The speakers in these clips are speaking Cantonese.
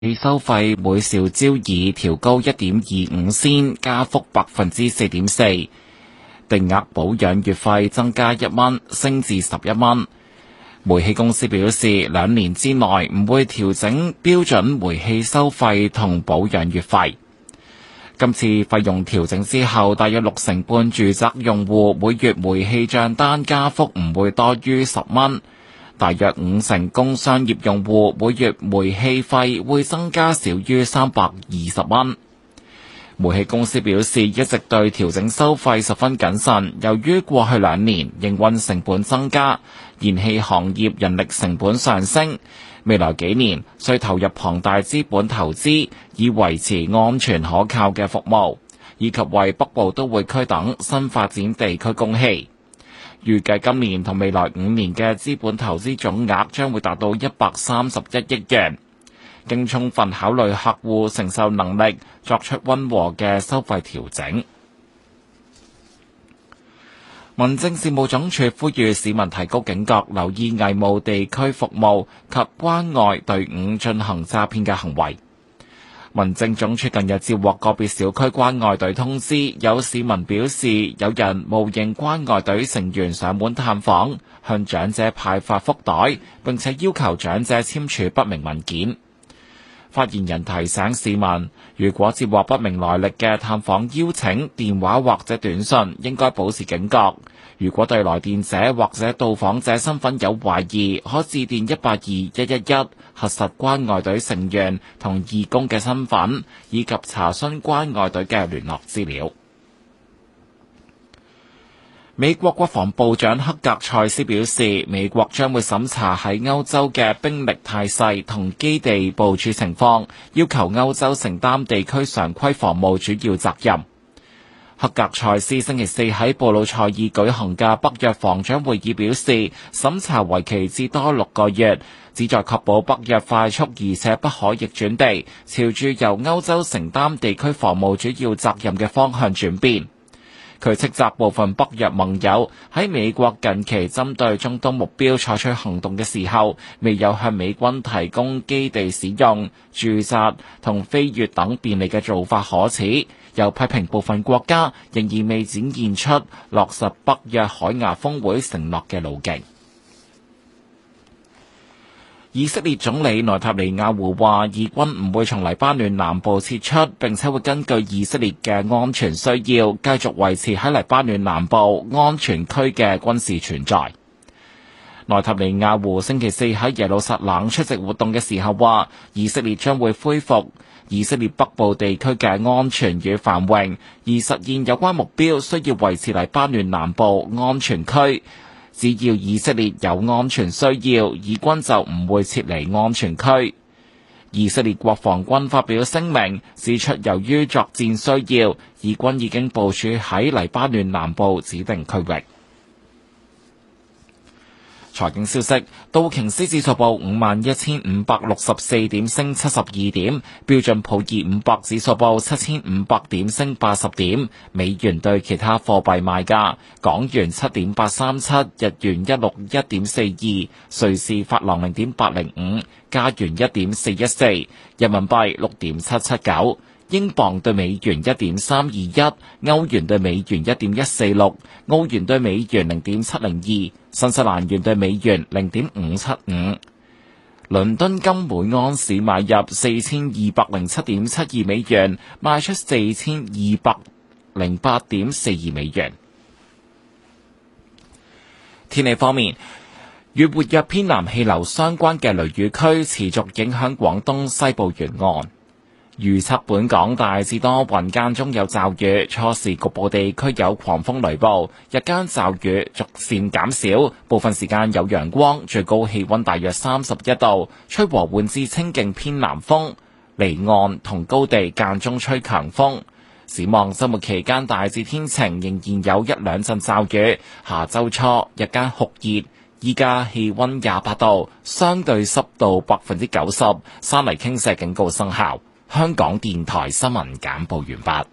氣收費每兆焦耳調高1.25仙，加幅4.4%。定額保養月費增加1蚊，升至11蚊。煤氣公司表示，2年之內唔會調整標準煤氣收費同保養月費。今次費用調整之後，大約6成半住宅用戶每月煤氣帳單加幅唔會多於10蚊，大約50%工商業用戶每月煤氣費會增加少於320蚊。煤氣公司表示，一直對調整收費十分謹慎，由於過去2年營運成本增加，燃氣行業人力成本上升，未來幾年需投入龐大資本投資，以維持安全可靠嘅服務，以及為北部都會區等新發展地區供氣。預計今年同未來5年嘅資本投資總額將會達到131億元。經充分考慮客戶承受能力，作出溫和嘅收費調整。民政事務總署呼籲市民提高警覺，留意偽冒地區服務及關愛隊伍進行詐騙嘅行為。民政總署近日接獲個別小區關愛隊通知，有市民表示有人冒認關愛隊成員上門探訪，向長者派發福袋，並且要求長者簽署不明文件。發言人提醒市民，如果接獲不明來歷嘅探訪邀請、電話或者短信，應該保持警覺。如果對來電者或者到訪者身份有懷疑，可致電182-111，核實關愛隊成員同義工嘅身份，以及查詢關愛隊嘅聯絡資料。美國國防部長克格塞斯表示，美國將會審查喺歐洲嘅兵力態勢同基地部署情況，要求歐洲承擔地區常規防務主要責任。克格塞斯星期四喺布魯塞爾舉行嘅北約防長會議表示，審查為期至多6個月，旨在確保北約快速而且不可逆轉地朝住由歐洲承擔地區防務主要責任嘅方向轉變。佢斥責部分北約盟友喺美國近期針對中東目標採取行動嘅時候，未有向美軍提供基地使用、駐紮同飛越等便利嘅做法可恥，又批評部分國家仍然未展現出落實北約海牙峰會承諾嘅路徑。以色列總理內塔尼亞胡話，以軍唔會從黎巴嫩南部撤出，並且會根據以色列嘅安全需要，繼續維持喺黎巴嫩南部安全區嘅軍事存在。內塔尼亞胡星期四喺耶路撒冷出席活動嘅時候話，以色列將會恢復以色列北部地區嘅安全與繁榮，而實現有關目標需要維持黎巴嫩南部安全區。只要以色列有安全需要，以軍就唔會撤離安全區。以色列國防軍發表聲明，指出由於作戰需要，以軍已經部署喺黎巴嫩南部指定區域。財經消息，道瓊斯指數報51,564點，升72點；標準普爾500指數報7,500點，升80點。美元對其他貨幣賣價：港元7.837，日元161.42，瑞士法郎0.805，加元1.414，人民幣6.779。英鎊對美元1.321，歐元對美元1.146，澳元對美元0.702，新西蘭元對美元0.575。倫敦金每盎司買入4207.72美元，賣出4208.42美元。天氣方面，與活躍偏南氣流相關嘅雷雨區持續影響廣東西部沿岸。預測本港大致多雲，間中有驟雨，初時局部地區有狂風雷暴，日間驟雨逐漸減少，部分時間有陽光，最高氣溫大約31度，吹和緩至清勁偏南風，離岸同高地間中吹強風。展望週末期間大致天晴，仍然有一兩陣驟雨，下週初日間酷熱，依家氣溫28度，相對濕度90%，山泥傾瀉警告生效。香港電台新聞簡報完畢。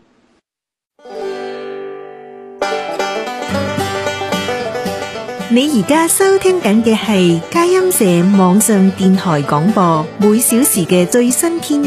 你而家收聽緊嘅係佳音社網上電台廣播，每小時嘅最新天